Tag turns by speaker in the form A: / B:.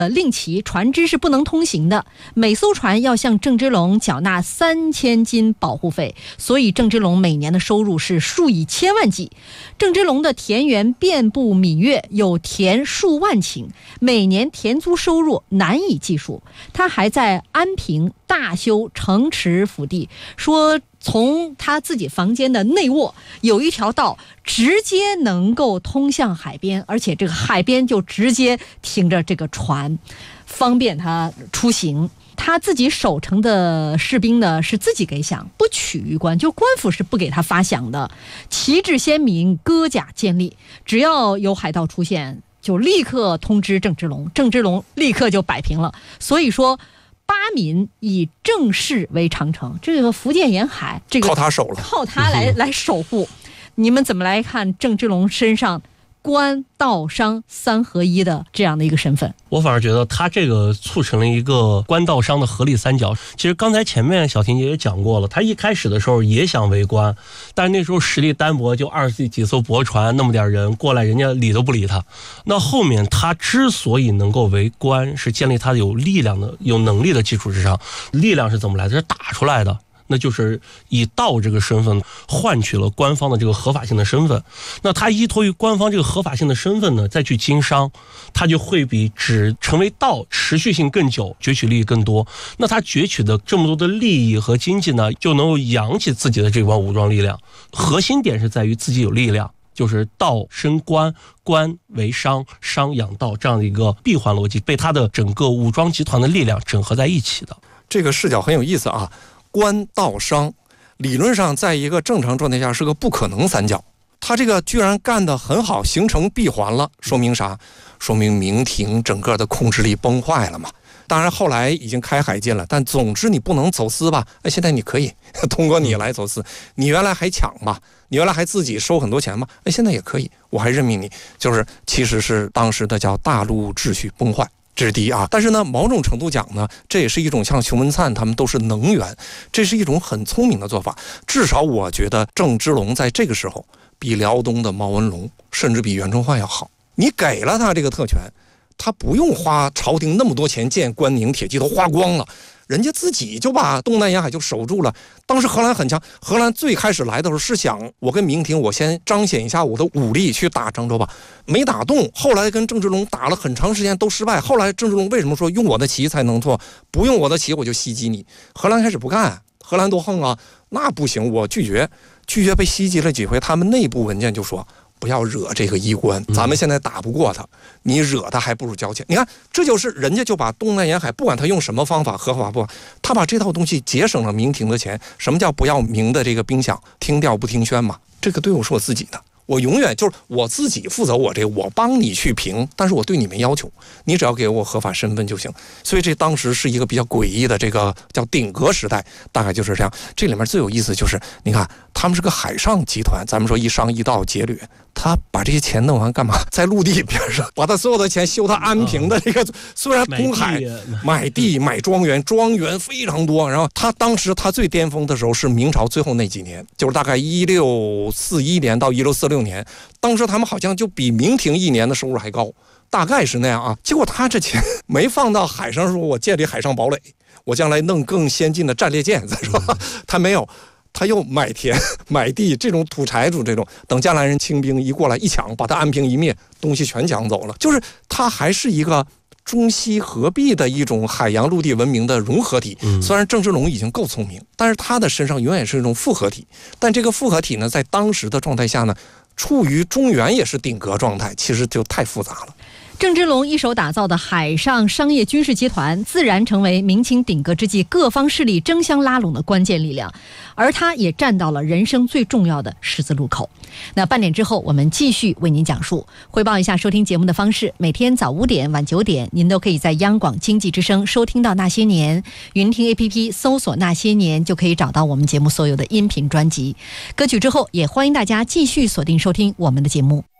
A: 令旗，船只是不能通行的，每艘船要向郑芝龙缴纳3000金保护费，所以郑芝龙每年的收入是数以千万计。郑芝龙的田园遍布闽粤，有田数万顷，每年田租收入难以计数。他还在安平大修城池府地，说从他自己房间的内卧有一条道直接能够通向海边，而且这个海边就直接停着这个船，方便他出行。他自己守城的士兵呢是自己给饷，不取于官，就官府是不给他发饷的。旗帜鲜明，戈甲建立，只要有海盗出现，就立刻通知郑芝龙，郑芝龙立刻就摆平了。所以说巴闽以郑氏为长城，这个福建沿海这个
B: 靠他守了，
A: 靠他来守护。你们怎么来看郑芝龙身上官道商3合1的这样的一个身份？
C: 我反而觉得他这个促成了一个官道商的合力三角。其实刚才前面小婷姐也讲过了，他一开始的时候也想为官，但是那时候实力单薄，就20几艘驳船那么点人过来，人家理都不理他。那后面他之所以能够为官，是建立他有力量的、有能力的基础之上。力量是怎么来的？是打出来的。那就是以道这个身份换取了官方的这个合法性的身份。那他依托于官方这个合法性的身份呢，再去经商，他就会比只成为道持续性更久，攫取利益更多。那他攫取的这么多的利益和经济呢，就能够养起自己的这帮武装力量。核心点是在于自己有力量，就是道生官，官为商，商养道，这样的一个闭环逻辑被他的整个武装集团的力量整合在一起的。
B: 这个视角很有意思啊。官道商理论上在一个正常状态下是个不可能三角，他这个居然干得很好，形成闭环了，说明啥？说明明廷整个的控制力崩坏了嘛。当然后来已经开海禁了，但总之你不能走私吧？现在你可以通过你来走私，你原来还抢吧，你原来还自己收很多钱吧，现在也可以，我还任命你，就是其实是当时的叫大陆秩序崩坏。这是第一啊，但是呢，某种程度讲呢，这也是一种像熊文灿他们都是能源，这是一种很聪明的做法。至少我觉得郑芝龙在这个时候比辽东的毛文龙，甚至比袁崇焕要好。你给了他这个特权，他不用花朝廷那么多钱建关宁铁骑，都花光了。人家自己就把东南沿海就守住了。当时荷兰很强，荷兰最开始来的时候是想，我跟明廷我先彰显一下我的武力去打漳州吧，没打动。后来跟郑芝龙打了很长时间都失败。后来郑芝龙为什么说用我的旗才能做，不用我的旗我就袭击你？荷兰开始不干，荷兰多横啊，那不行，我拒绝被袭击了几回。他们内部文件就说不要惹这个衣冠，咱们现在打不过他，你惹他还不如交钱。你看，这就是人家就把东南沿海，不管他用什么方法，合法不，他把这套东西节省了明廷的钱。什么叫不要明的这个兵饷，听调不听宣嘛？这个队伍是我自己的，我永远就是我自己负责我这个，我帮你去评，但是我对你没要求，你只要给我合法身份就行。所以这当时是一个比较诡异的这个叫鼎革时代，大概就是这样。这里面最有意思就是，你看他们是个海上集团，咱们说一商一道劫掠，他把这些钱弄完干嘛？在陆地边上把他所有的钱修他安平的这个，虽然通海买地买庄园，庄园非常多。然后他当时他最巅峰的时候是明朝最后那几年，就是大概1641年到1646年，当时他们好像就比明廷一年的收入还高，大概是那样啊。结果他这钱没放到海上，说我建立海上堡垒，我将来弄更先进的战列舰，再说他没有。他又买田买地，这种土财主这种，等将来人清兵一过来一抢，把他安平一灭，东西全抢走了。就是他还是一个中西合璧的一种海洋陆地文明的融合体。虽然郑芝龙已经够聪明，但是他的身上永远是一种复合体。但这个复合体呢，在当时的状态下呢，处于中原也是鼎革状态，其实就太复杂了。
A: 郑芝龙一手打造的海上商业军事集团，自然成为明清鼎革之际各方势力争相拉拢的关键力量，而他也站到了人生最重要的十字路口。那半点之后，我们继续为您讲述。汇报一下收听节目的方式：每天早5点、晚9点，您都可以在央广经济之声收听到《那些年》，云听 APP 搜索《那些年》就可以找到我们节目所有的音频专辑。歌曲之后，也欢迎大家继续锁定收听我们的节目。